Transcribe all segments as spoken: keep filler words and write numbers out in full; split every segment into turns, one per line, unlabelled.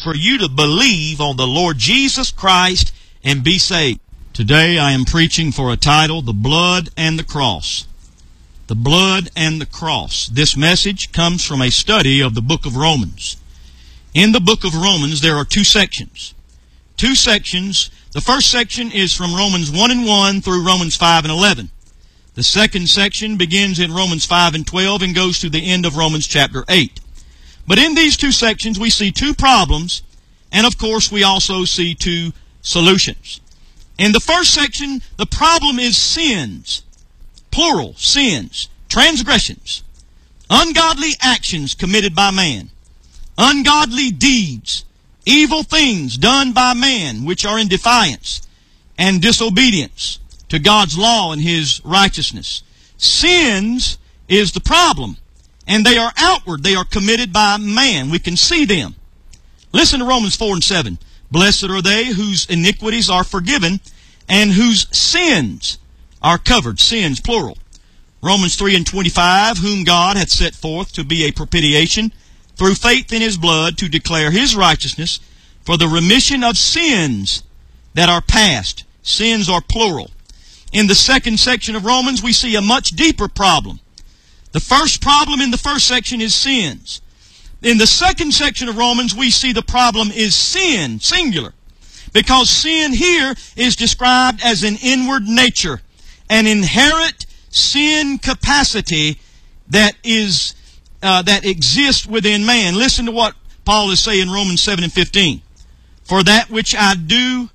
for you to believe on the Lord Jesus Christ and be saved. Today I am preaching for a title, The Blood and the Cross. The Blood and the Cross. This message comes from a study of the book of Romans. In the book of Romans there are two sections. Two sections. The first section is from Romans one and one through Romans five and eleven. The second section begins in Romans five and twelve and goes to the end of Romans chapter eight. But in these two sections we see two problems, and of course we also see two solutions. In the first section, the problem is sins, plural, sins, transgressions, ungodly actions committed by man, ungodly deeds, evil things done by man which are in defiance and disobedience to God's law and His righteousness. Sins is the problem, and they are outward. They are committed by man. We can see them. Listen to Romans four and seven. Blessed are they whose iniquities are forgiven and whose sins are covered. Sins, plural. Romans three and twenty-five, whom God hath set forth to be a propitiation through faith in His blood to declare His righteousness for the remission of sins that are past. Sins are plural. In the second section of Romans, we see a much deeper problem. The first problem in the first section is sins. In the second section of Romans, we see the problem is sin, singular. Because sin here is described as an inward nature, an inherent sin capacity that is uh, that exists within man. Listen to what Paul is saying in Romans seven and fifteen. For that which I do,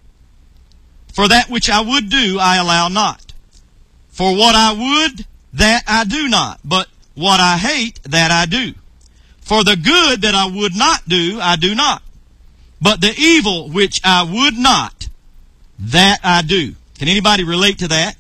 for that which I would do, I allow not. For what I would, that I do not. But what I hate, that I do. For the good that I would not do, I do not. But the evil which I would not, that I do. Can anybody relate to that?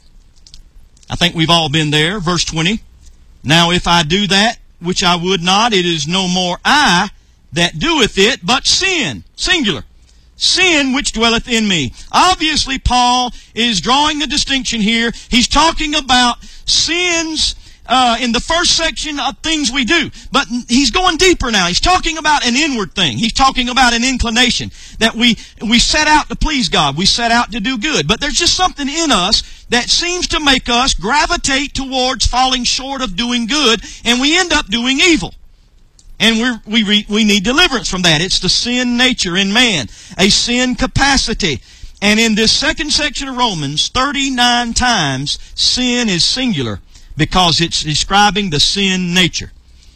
I think we've all been there. Verse twenty. Now if I do that which I would not, it is no more I that doeth it, but sin. Singular. Sin which dwelleth in me. Obviously, Paul is drawing a distinction here. He's talking about sins uh, in the first section of things we do. But he's going deeper now. He's talking about an inward thing. He's talking about an inclination that we, we set out to please God. We set out to do good. But there's just something in us that seems to make us gravitate towards falling short of doing good, and we end up doing evil. And we're, we re, we need deliverance from that. It's the sin nature in man, a sin capacity. And in this second section of Romans, thirty-nine times sin is singular because it's describing the sin nature.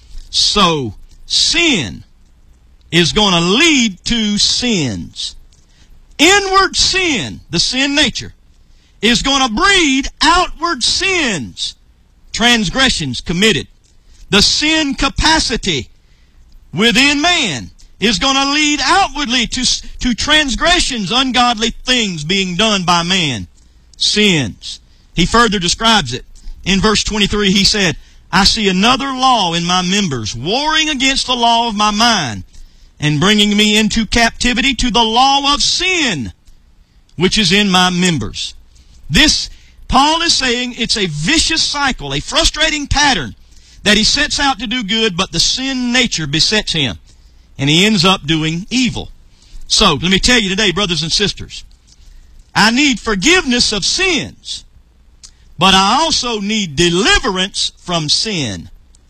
So, sin is going to lead to sins. Inward sin, the sin nature, is going to breed outward sins, transgressions committed. The sin capacity within man is going to lead outwardly to, to transgressions, ungodly things being done by man. Sins. He further describes it. In verse twenty-three, he said, I see another law in my members, warring against the law of my mind, and bringing me into captivity to the law of sin, which is in my members. This, Paul is saying, it's a vicious cycle, a frustrating pattern, that he sets out to do good, but the sin nature besets him, and he ends up doing evil. So, let me tell you today, brothers and sisters, I need forgiveness of sins, but I also need deliverance from sin.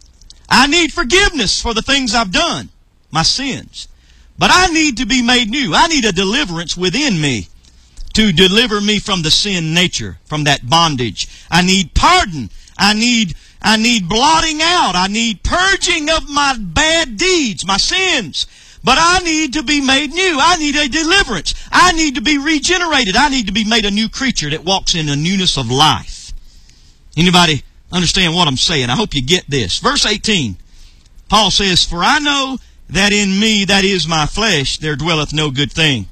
I need forgiveness for the things I've done, my sins, but I need to be made new. I need a deliverance within me to deliver me from the sin nature, from that bondage. I need pardon. I need I need blotting out. I need purging of my bad deeds, my sins. But I need to be made new. I need a deliverance. I need to be regenerated. I need to be made a new creature that walks in the newness of life. Anybody understand what I'm saying? I hope you get this. Verse eighteen, Paul says, For I know that in me, that is my flesh, there dwelleth no good thing.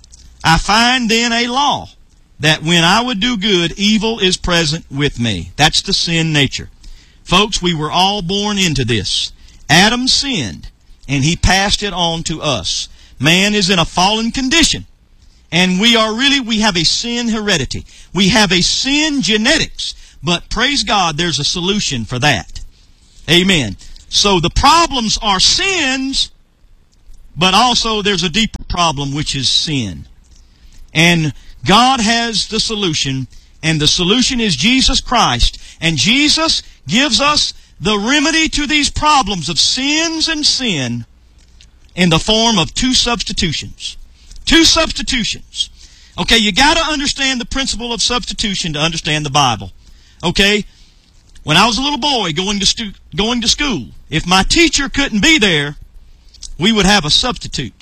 I find then a law, that when I would do good, evil is present with me. That's the sin nature. Folks, we were all born into this. Adam sinned, and he passed it on to us. Man is in a fallen condition, and we are really, we have a sin heredity. We have a sin genetics, but praise God, there's a solution for that. Amen. So the problems are sins, but also there's a deeper world problem, which is sin. And God has the solution, and the solution is Jesus Christ. And Jesus gives us the remedy to these problems of sins and sin in the form of two substitutions. Two substitutions. Okay, you got to understand the principle of substitution to understand the Bible. Okay? When I was a little boy going to stu- going to school, if my teacher couldn't be there, we would have a substitute.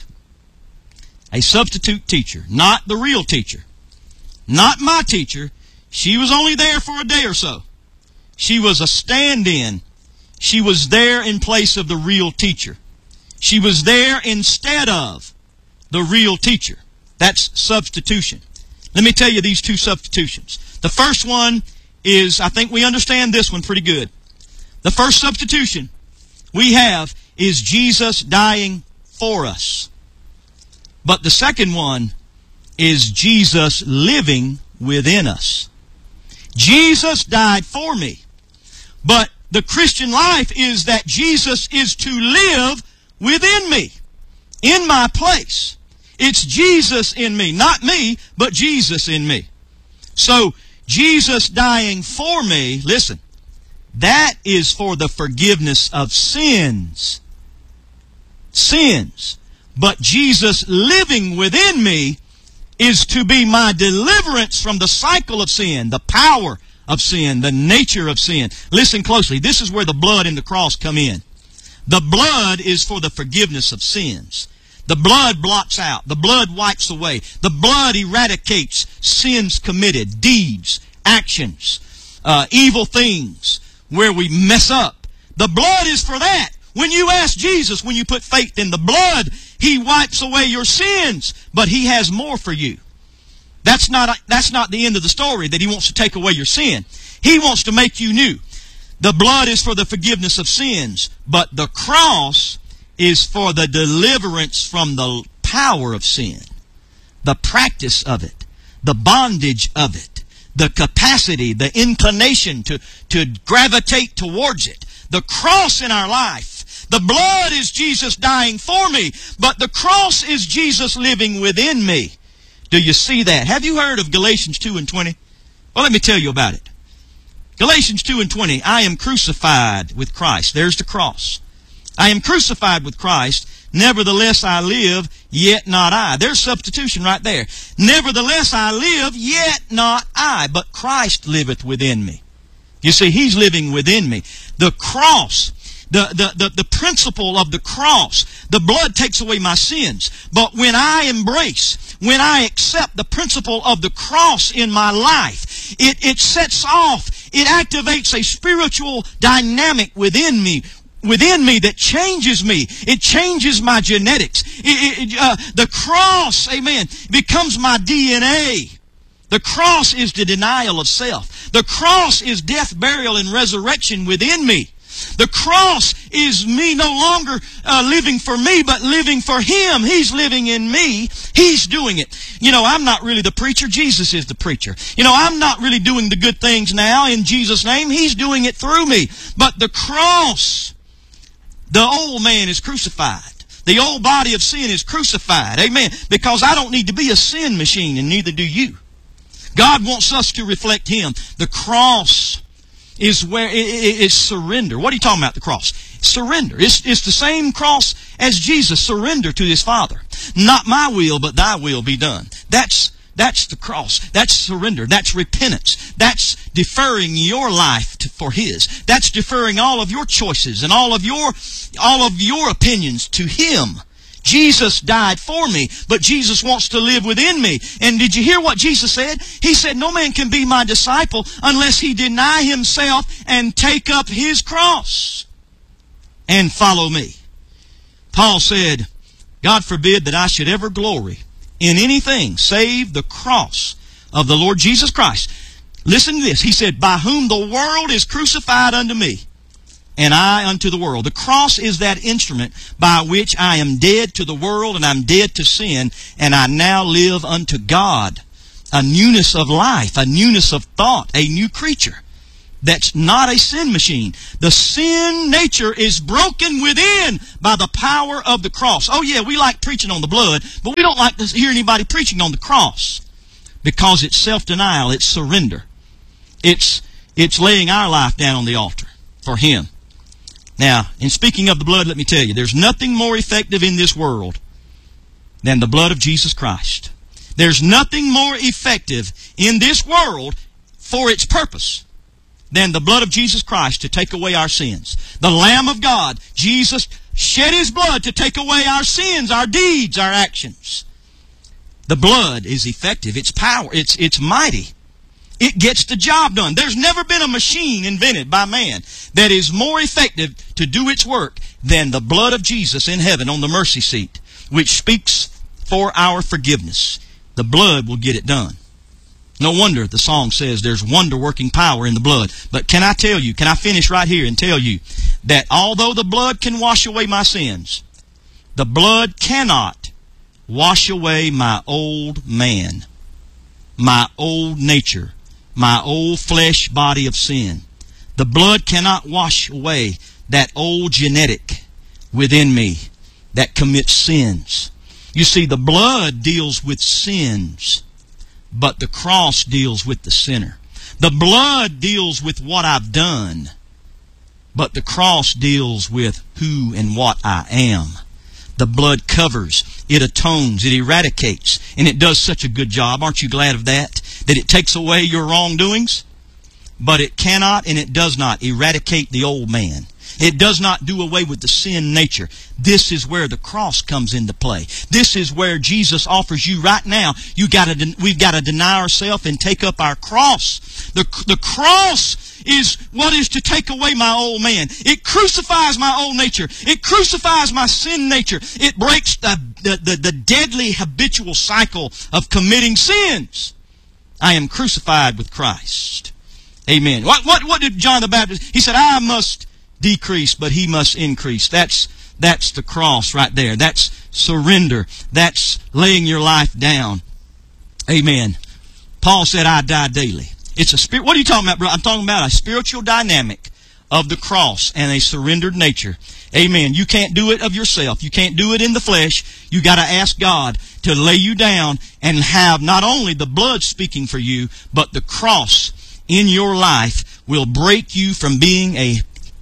A substitute teacher. Not the real teacher. Not my teacher. She was only there for a day or so. She was a stand-in. She was there in place of the real teacher. She was there instead of the real teacher. That's substitution. Let me tell you these two substitutions. The first one is, I think we understand this one pretty good. The first substitution we have is Jesus dying for us. But the second one is Jesus living within us. Jesus died for me. But the Christian life is that Jesus is to live within me, in my place. It's Jesus in me. Not me, but Jesus in me. So, Jesus dying for me, listen, that is for the forgiveness of sins. Sins. But Jesus living within me is to be my deliverance from the cycle of sin, the power of sin, the nature of sin. Listen closely. This is where the blood and the cross come in. The blood is for the forgiveness of sins. The blood blots out. The blood wipes away. The blood eradicates sins committed, deeds, actions, uh, evil things where we mess up. The blood is for that. When you ask Jesus, when you put faith in the blood, He wipes away your sins, but He has more for you. That's not, that's not the end of the story, that He wants to take away your sin. He wants to make you new. The blood is for the forgiveness of sins, but the cross is for the deliverance from the power of sin, the practice of it, the bondage of it, the capacity, the inclination to, to gravitate towards it. The cross in our life. The blood is Jesus dying for me, but the cross is Jesus living within me. Do you see that? Have you heard of Galatians two and twenty? Well, let me tell you about it. Galatians two and twenty, I am crucified with Christ. There's the cross. I am crucified with Christ. Nevertheless I live, yet not I. There's substitution right there. Nevertheless I live, yet not I, but Christ liveth within me. You see, He's living within me. The cross, the, the, the, the principle of the cross, the blood takes away my sins. But when I embrace, when I accept the principle of the cross in my life, it, it sets off, it activates a spiritual dynamic within me, within me that changes me. It changes my genetics. It, it, uh, the cross, amen, becomes my D N A. The cross is the denial of self. The cross is death, burial, and resurrection within me. The cross is me no longer uh, living for me, but living for Him. He's living in me. He's doing it. You know, I'm not really the preacher. Jesus is the preacher. You know, I'm not really doing the good things now in Jesus' name. He's doing it through me. But the cross, the old man is crucified. The old body of sin is crucified. Amen. Because I don't need to be a sin machine, and neither do you. God wants us to reflect Him. The cross is where it, it, it's surrender. What are you talking about, the cross? Surrender. It's, it's the same cross as Jesus. Surrender to His Father. Not my will, but Thy will be done. That's That's the cross. That's surrender. That's repentance. That's deferring your life to, for His. That's deferring all of your choices and all of your all of your opinions to Him. Jesus died for me, but Jesus wants to live within me. And did you hear what Jesus said? He said, no man can be my disciple unless he deny himself and take up his cross and follow me. Paul said, God forbid that I should ever glory in anything save the cross of the Lord Jesus Christ. Listen to this. He said, by whom the world is crucified unto me, and I unto the world. The cross is that instrument by which I am dead to the world and I'm dead to sin, and I now live unto God. A newness of life, a newness of thought, a new creature. that's not a sin machine. The sin nature is broken within by the power of the cross. Oh yeah, we like preaching on the blood, but we don't like to hear anybody preaching on the cross, because it's self-denial, it's surrender. It's, it's laying our life down on the altar for Him. Now, in speaking of the blood, let me tell you, there's nothing more effective in this world than the blood of Jesus Christ. There's nothing more effective in this world for its purpose than the blood of Jesus Christ to take away our sins. The Lamb of God, Jesus, shed His blood to take away our sins, our deeds, our actions. The blood is effective. It's power. It's, it's mighty. It gets the job done. There's never been a machine invented by man that is more effective to do its work than the blood of Jesus in heaven on the mercy seat, which speaks for our forgiveness. The blood will get it done. No wonder the song says there's wonder-working power in the blood. But can I tell you, can I finish right here and tell you that although the blood can wash away my sins, the blood cannot wash away my old man, my old nature, my old flesh body of sin. The blood cannot wash away that old genetic within me that commits sins. You see, the blood deals with sins, but the cross deals with the sinner. The blood deals with what I've done, but the cross deals with who and what I am. The blood covers, it atones, it eradicates, and it does such a good job. Aren't you glad of that? That it takes away your wrongdoings, but it cannot and it does not eradicate the old man. It does not do away with the sin nature. This is where the cross comes into play. This is where Jesus offers you right now. You gotta, we've got to deny ourselves and take up our cross. The, the cross is what is to take away my old man. It crucifies my old nature. It crucifies my sin nature. It breaks the, the, the, the deadly habitual cycle of committing sins. I am crucified with Christ. Amen. What, what, what did John the Baptist? He said, I must decrease, but He must increase. That's, that's the cross right there. That's surrender. That's laying your life down. Amen. Paul said, I die daily. It's a spirit. What are you talking about, bro? I'm talking about a spiritual dynamic of the cross and a surrendered nature. Amen. You can't do it of yourself. You can't do it in the flesh. You got to ask God to lay you down and have not only the blood speaking for you, but the cross in your life will break you from being a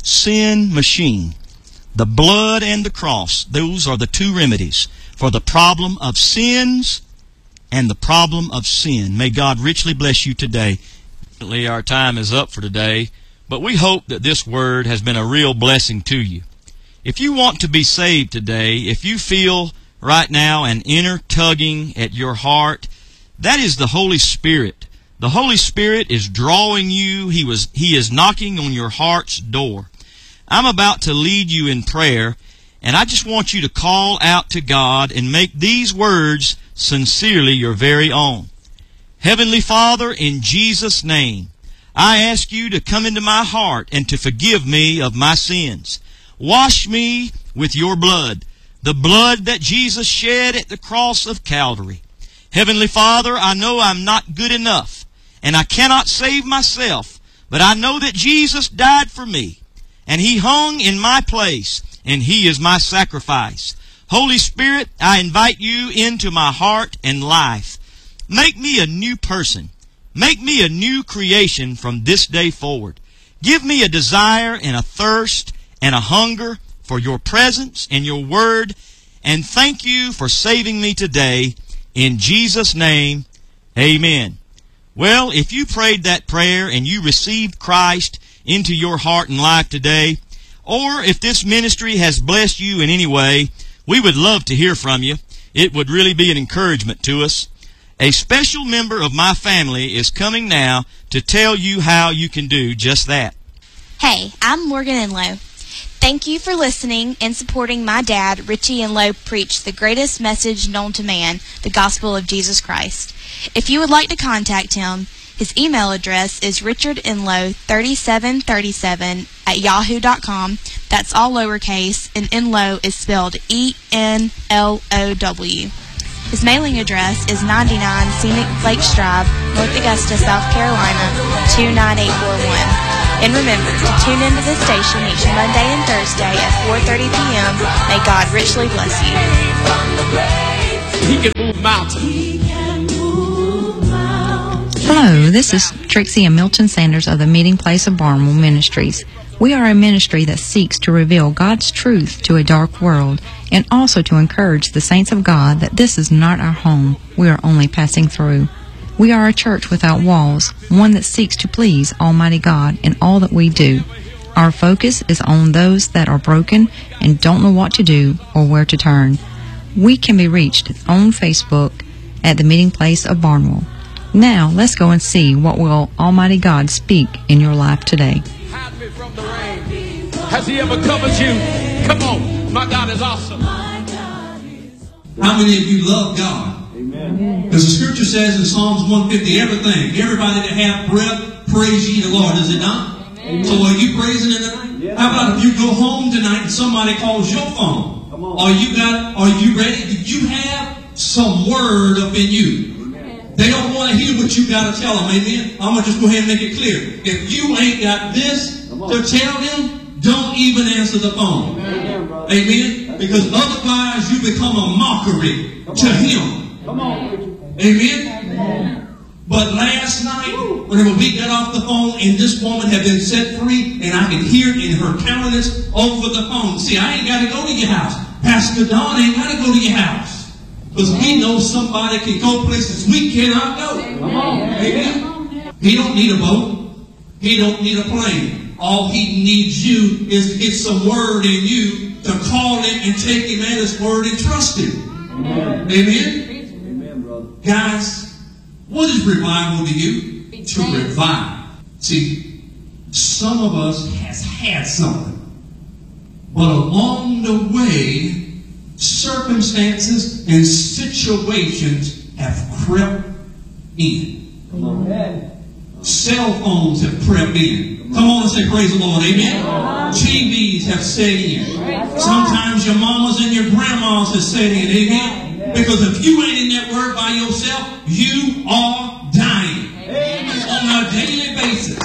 sin machine. The blood and the cross, those are the two remedies for the problem of sins and the problem of sin. May God richly bless you today. Our time is up for today, but we hope that this word has been a real blessing to you. If you want to be saved today, if you feel right now an inner tugging at your heart, that is the Holy Spirit. The Holy Spirit is drawing you. He was, He is knocking on your heart's door. I'm about to lead you in prayer, and I just want you to call out to God and make these words sincerely your very own. Heavenly Father, in Jesus' name, I ask you to come into my heart and to forgive me of my sins. Wash me with your blood, the blood that Jesus shed at the cross of Calvary. Heavenly Father, I know I'm not good enough, and I cannot save myself, but I know that Jesus died for me, and He hung in my place, and He is my sacrifice. Holy Spirit, I invite you into my heart and life. Make me a new person. Make me a new creation from this day forward. Give me a desire and a thirst and a hunger for your presence and your word. And thank you for saving me today. In Jesus' name, amen. Well, if you prayed that prayer and you received Christ into your heart and life today, or if this ministry has blessed you in any way, we would love to hear from you. It would really be an encouragement to us. A special member of my family is coming now to tell you how you can do just that.
Hey, I'm Morgan Enlow. Thank you for listening and supporting my dad, Richie Enlow, preach the greatest message known to man, the gospel of Jesus Christ. If you would like to contact him, his email address is richardenlow thirty-seven thirty-seven at yahoo dot com. That's all lowercase, and Enlow is spelled E N L O W. His mailing address is ninety-nine Scenic Lakes Drive, North Augusta, South Carolina, two nine eight four one. And remember to tune into the station each Monday and Thursday at four thirty p.m. May God richly bless you.
He can move mountains.
Hello, this is Trixie and Milton Sanders of the Meeting Place of Barnwell Ministries. We are a ministry that seeks to reveal God's truth to a dark world and also to encourage the saints of God that this is not our home. We are only passing through. We are a church without walls, one that seeks to please Almighty God in all that we do. Our focus is on those that are broken and don't know what to do or where to turn. We can be reached on Facebook at the Meeting Place of Barnwell. Now, let's go and see what will Almighty God speak in your life today.
Hide me from the rain. Has He ever covered you? Come on, my God is awesome.
How many of you love God?
Amen.
Because the scripture says in Psalms one fifty, everything, everybody that have breath, praise ye the Lord, does it not? Amen. So are you praising Him tonight? Yes. How about if you go home tonight and somebody calls your phone? Come on. Are you got? Are you ready? Did you have some word up in you? They don't want to hear what you got to tell them, amen? I'm going to just go ahead and make it clear. If you ain't got this to tell them, don't even answer the phone. Amen? Amen? Because otherwise you become a mockery to Him. Come on. Amen? Amen? But last night, whenever we got off the phone and this woman had been set free, and I could hear it in her countenance over the phone. See, I ain't got to go to your house. Pastor Don ain't got to go to your house. Because we know somebody can go places we cannot go. Amen. Amen. He don't need a boat. He don't need a plane. All he needs you is to get some word in you to call Him and take Him at His word and trust Him. Amen. Amen. Amen, brother. Guys, what is revival to you? To revive. See, some of us has had something. But along the way, circumstances and situations have crept in. Come on. Cell phones have crept in. Come on and say praise the Lord. Amen. T Vs have set in. Sometimes your mamas and your grandmas have set in. Amen. Because if you ain't in that word by yourself, you are dying on a daily basis.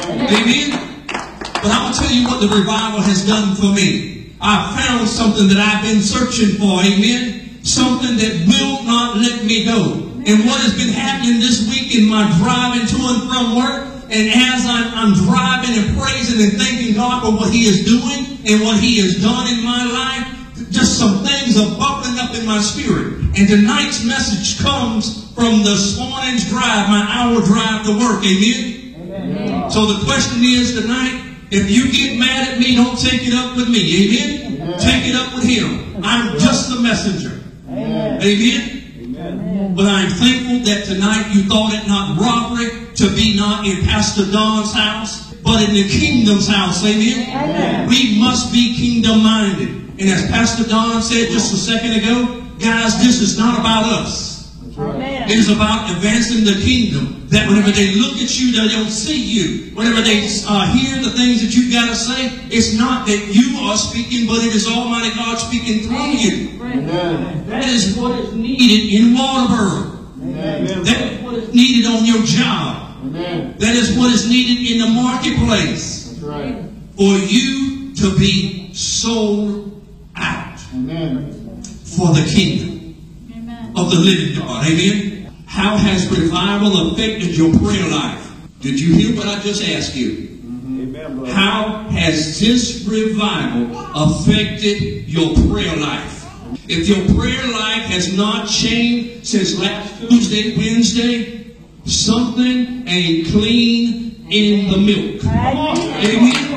Amen. But I'm going to tell you what the revival has done for me. I found something that I've been searching for, amen? Something that will not let me go. And what has been happening this week in my driving to and from work, and as I'm, I'm driving and praising and thanking God for what He is doing and what He has done in my life, just some things are bubbling up in my spirit. And tonight's message comes from this morning's drive, my hour drive to work, amen? Amen. So the question is tonight, if you get mad at me, don't take it up with me. Amen? Amen. Take it up with Him. I'm just the messenger. Amen. Amen? Amen. But I'm thankful that tonight you thought it not robbery to be not in Pastor Don's house, but in the kingdom's house. Amen? Amen. We must be kingdom-minded. And as Pastor Don said just a second ago, guys, this is not about us. Amen. It is about advancing the kingdom. That whenever they look at you, they don't see you. Whenever they uh, hear the things that you've got to say, it's not that you are speaking, but it is Almighty God speaking through you. Amen. That is what is needed in Waterbury. Amen. That is what is needed on your job. Amen. That is what is needed in the marketplace. That's right. For you to be sold out. Amen. For the kingdom of the living God. Amen. How has revival affected your prayer life? Did you hear what I just asked you? Mm-hmm. Amen, how has this revival affected your prayer life? If your prayer life has not changed since last Tuesday, Wednesday, something ain't clean in the milk. Amen.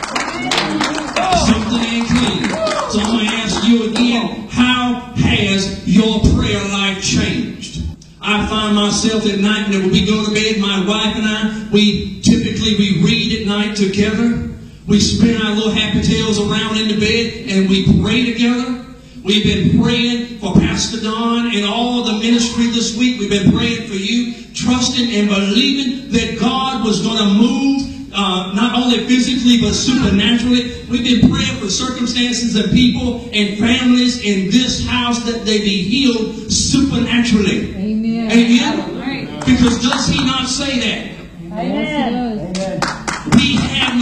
Something ain't clean. So I'm going to ask you again, how has your prayer life changed? I find myself at night, whenever we go to bed, my wife and I, we typically we read at night together. We spin our little happy tails around in the bed and we pray together. We've been praying for Pastor Don and all the ministry this week. We've been praying for you, trusting and believing that God was going to move Uh, not only physically but supernaturally. We've been praying for circumstances and people and families in this house that they be healed supernaturally. Amen. Amen. Because does He not say that? Amen. We have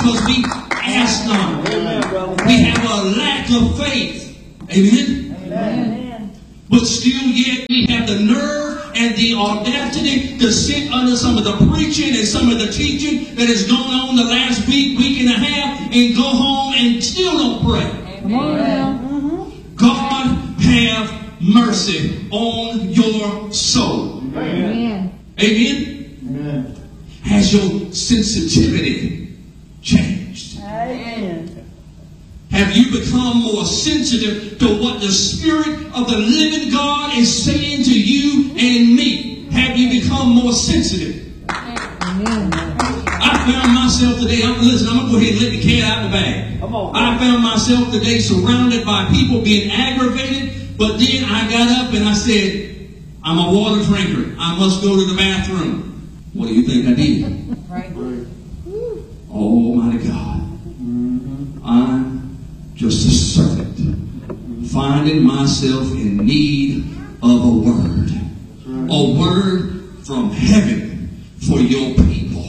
because we ask not. We have a lack of faith. Amen? Amen. But still yet we have the nerve and the audacity to sit under some of the preaching and some of the teaching that has gone on the last week, week and a half, and go home and still don't pray. Amen. God have mercy on your soul. Amen. Amen. Amen. Has your sensitivity changed? Amen. Have you become more sensitive to what the Spirit of the living God is saying to you and me? Have you become more sensitive? Amen. I found myself today, I'm, listen, I'm going to go ahead and let the cat out of the bag. I found myself today surrounded by people being aggravated, but then I got up and I said, I'm a water drinker. I must go to the bathroom. What do you think I did? Right. Almighty God. I'm just a servant, finding myself in need of a word. A word from heaven for your people.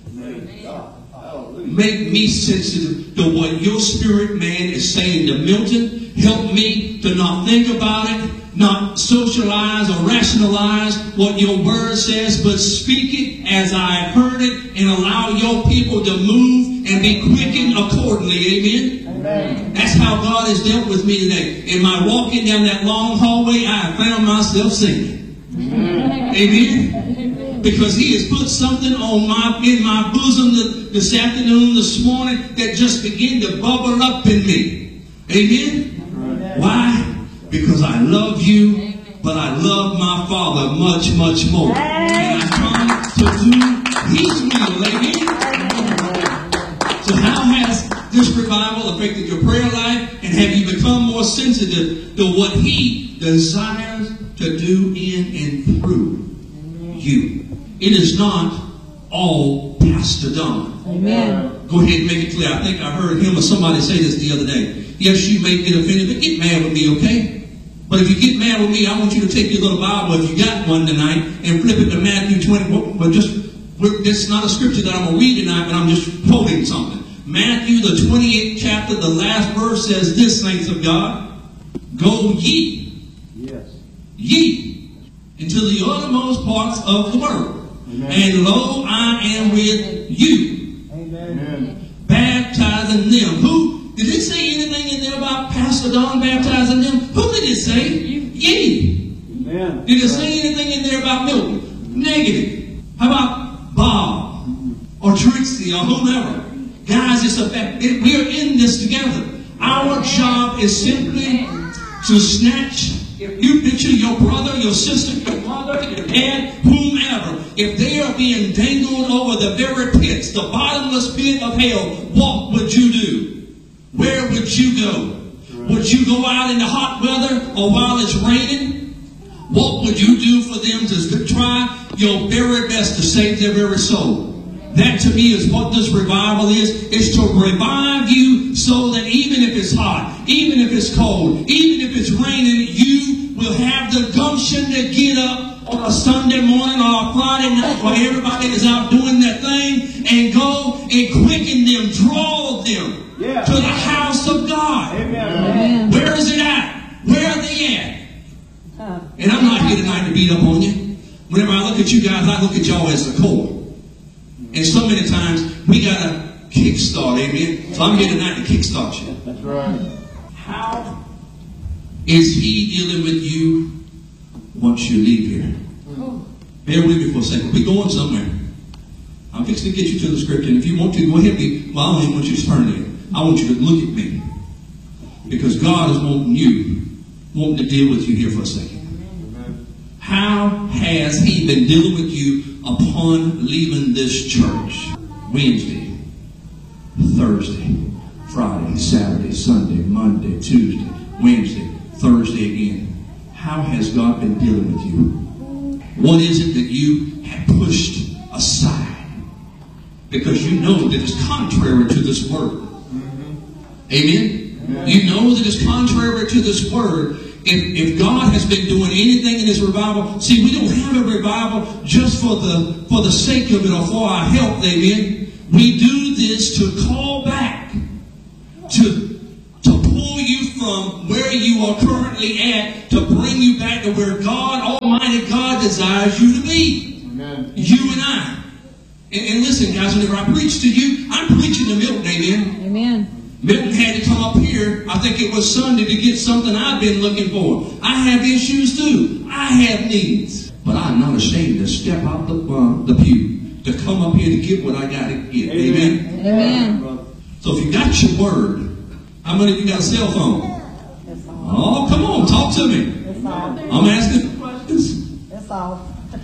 Make me sensitive to what your spirit man is saying to Milton. Help me to not think about it, not socialize or rationalize what your word says, but speak it as I heard it and allow your people to move and be quickened accordingly. Amen? Amen. That's how God has dealt with me today. In my walking down that long hallway, I have found myself singing. Amen. Amen. Because He has put something on my in my bosom this afternoon, this morning, that just began to bubble up in me. Amen. Amen. Why? Because I love you, but I love my Father much, much more. And I come to do His will. Amen. So how has this revival affected your prayer life? And have you become more sensitive to what He desires to do in and through you? It is not all Pastor Don. Amen. Go ahead and make it clear. I think I heard him or somebody say this the other day. Yes, you may get offended, but get mad with me, okay? But if you get mad with me, I want you to take your little Bible, if you got one tonight, and flip it to Matthew twenty. But just, this is not a scripture that I'm going to read tonight, but I'm just quoting something. Matthew, the twenty-eighth chapter, the last verse says this, saints of God. Go ye. Yes. Ye into the uttermost parts of the world. Amen. And lo, I am with you. Amen. Baptizing them. Who? Did it say anything in there about Pastor Don baptizing them? Who did it say? Ye. Amen. Did it say anything in there about Milton? Negative. How about Bob or Trixie or whomever? Guys, it's a fact. It, we're in this together. Our job is simply to snatch. If you picture your brother, your sister, your mother, your dad, whomever, if they are being dangled over the very pits, the bottomless pit of hell, what would you do? Where would you go? Would you go out in the hot weather or while it's raining? What would you do for them to try your very best to save their very soul? That to me is what this revival is. It's to revive you so that even if it's hot, even if it's cold, even if it's raining, you will have the gumption to get up on a Sunday morning or a Friday night while everybody is out doing their thing and go and quicken them, draw them yeah. to the house of God. Amen. Where is it at? Where are they at? And I'm not here tonight to beat up on you. Whenever I look at you guys, I look at y'all as the core. And so many times we got to kickstart, amen? So I'm here tonight to kickstart you. That's right. How is He dealing with you once you leave here? Bear with me for a second. We're going somewhere. I'm fixing to get you to the scripture. And if you want to, go ahead and be, well, I don't even want you to turn there. I want you to look at me. Because God is wanting you, wanting to deal with you here for a second. How has He been dealing with you upon leaving this church? Wednesday, Thursday, Friday, Saturday, Sunday, Monday, Tuesday, Wednesday, Thursday again. How has God been dealing with you? What is it that you have pushed aside? Because you know that it's contrary to this word. Amen? Amen. You know that it's contrary to this word. If, if God has been doing anything in this revival, see, we don't have a revival just for the for the sake of it or for our health, amen. We do this to call back, to, to pull you from where you are currently at, to bring you back to where God, Almighty God, desires you to be. Amen. You and I. And, and listen, guys, whenever I preach to you, I'm preaching to Milton, amen?
Amen.
Milton had to come up here, I think it was Sunday, to get something I've been looking for. I have issues too. I have needs. But I'm not ashamed to step out the, uh, the pew, to come up here to get what I got to get. Amen?
Amen. Amen.
So if you got your word, how many of you got a cell phone? Oh, come on, talk to me. I'm asking questions.
That's all.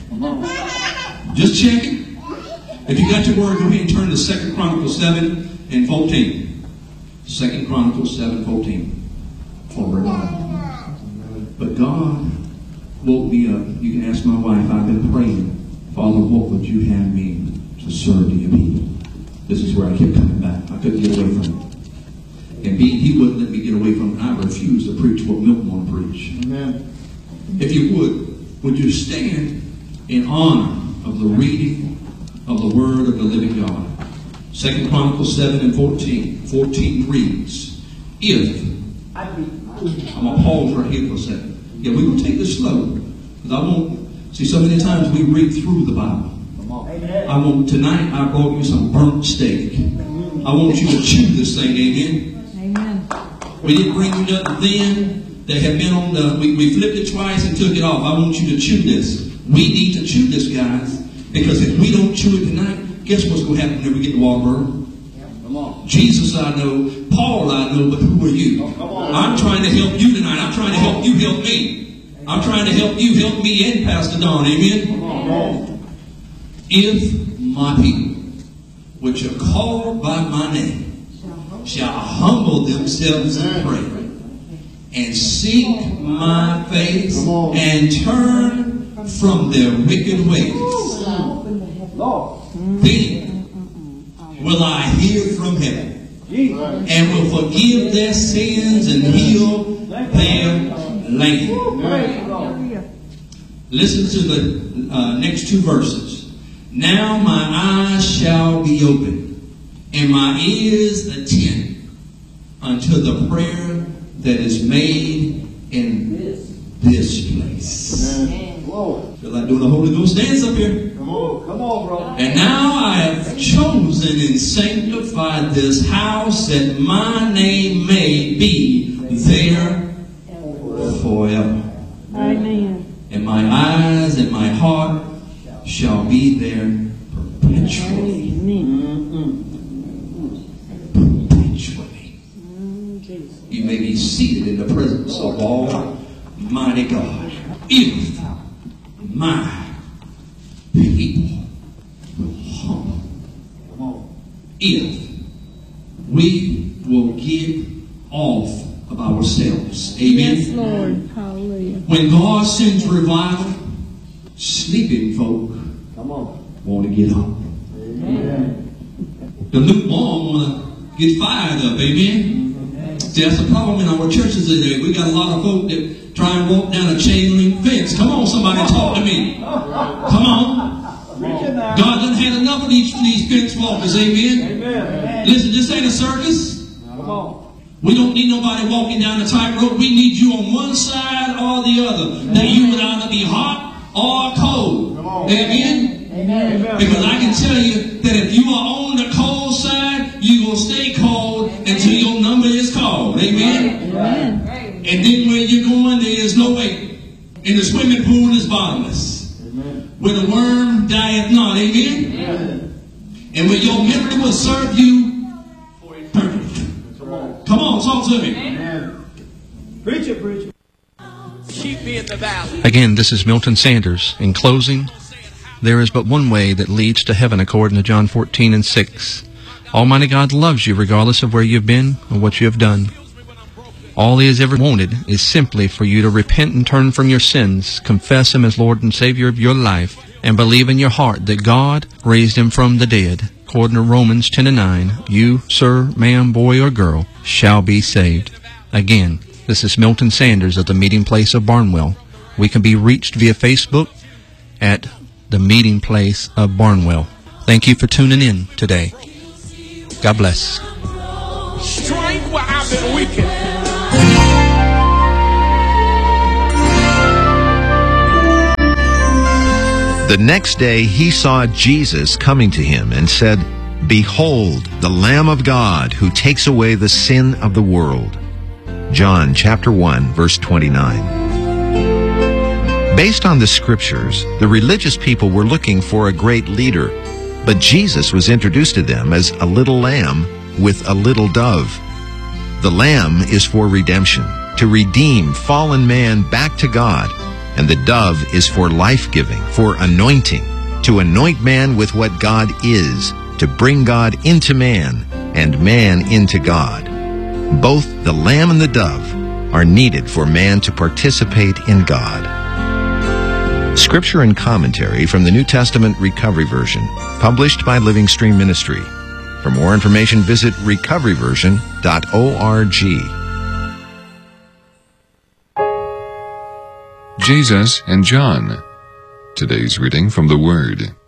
Just checking. If you got your word, go ahead and turn to Second Chronicles seven and fourteen. Second Chronicles seven fourteen. For revival. But God woke me up. You can ask my wife. I've been praying, Father, what would you have me to serve to your people? This is where I kept coming back. I couldn't get away from it. And being he wouldn't let me get away from it, I refused to preach what Milton wanted to preach. Amen. If you would, would you stand in honor of the reading of the word of the living God? Second Chronicles seven and fourteen. fourteen reads, if, I'm going to pause right here for a second. Yeah, we're going to take this slow. Because I won't, see, so many times we read through the Bible. I want, tonight I brought you some burnt steak. I want you to chew this thing, amen? Amen. We didn't bring you nothing then. They had been on the, we, we flipped it twice and took it off. I want you to chew this. We need to chew this, guys. Because if we don't chew it tonight, guess what's going to happen when we get to Wahlberg? Come on. Jesus I know, Paul I know, but who are you? Oh, I'm trying to help you tonight. I'm trying to help you help me. I'm trying to help you help me and Pastor Don. Amen? Come on. If my people, which are called by my name, shall humble themselves and pray, and seek my face, and turn from their wicked ways, then will I hear from heaven, and will forgive their sins and heal their land. Listen to the uh, next two verses. Now my eyes shall be open, and my ears attent unto the prayer that is made in this place. Amen. Feel like doing the Holy Ghost dance up here. Come on, come on, bro. And now I have chosen and sanctified this house, that my name may be there forever. Amen. And my eyes and my heart shall be there perpetually. Perpetually. You may be seated in the presence of Almighty God. If my people will humble, if we will get off of ourselves. Amen. Yes, Lord. Hallelujah. When God sends revival, sleeping folk come on want to get up. Amen. The lukewarm want to get fired up. Amen. See, that's the problem in our churches today. We got a lot of folk that try and walk down a chain link fence. Come on, somebody talk to me. Come on. God doesn't have enough of these, these fence walkers. Amen. Amen. Listen, this ain't a circus. Come on. We don't need nobody walking down the tightrope. We need you on one side or the other. That you would either be hot or cold. Amen? Amen. Because I can tell you that if you are on the cold side, you will stay cold until your number is called. Amen? Amen. And then where you're going, there is no way. And the swimming pool is bottomless. Amen. Where the worm dieth not. Amen? Amen. And where your memory will serve you for eternity. Come on, talk to me. Amen. Preach it, preach it.
Keep me in the valley.
Again, this is Milton Sanders. In closing, there is but one way that leads to heaven according to John fourteen and six. Almighty God loves you regardless of where you've been or what you have done. All He has ever wanted is simply for you to repent and turn from your sins, confess Him as Lord and Savior of your life, and believe in your heart that God raised Him from the dead. According to Romans ten and nine, you, sir, ma'am, boy, or girl, shall be saved. Again, this is Milton Sanders of the Meeting Place of Barnwell. We can be reached via Facebook at the Meeting Place of Barnwell. Thank you for tuning in today. God bless.
Strength where I've been weakened.
The next day he saw Jesus coming to him and said, "Behold, the Lamb of God who takes away the sin of the world." John chapter one, verse twenty-nine. Based on the scriptures, the religious people were looking for a great leader, but Jesus was introduced to them as a little lamb with a little dove. The lamb is for redemption, to redeem fallen man back to God, and the dove is for life-giving, for anointing, to anoint man with what God is, to bring God into man and man into God. Both the lamb and the dove are needed for man to participate in God. Scripture and commentary from the New Testament Recovery Version, published by Living Stream Ministry. For more information, visit recovery version dot org.
Jesus and John. Today's reading from the Word.